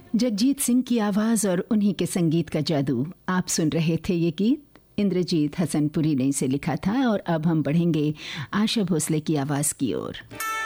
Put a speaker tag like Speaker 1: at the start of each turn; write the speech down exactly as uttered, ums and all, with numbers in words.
Speaker 1: जगजीत सिंह की आवाज़ और उन्हीं के संगीत का जादू। आप सुन रहे थे ये गीत इंद्रजीत हसनपुरी ने इसे लिखा था। और अब हम बढ़ेंगे आशा भोसले की आवाज़ की ओर।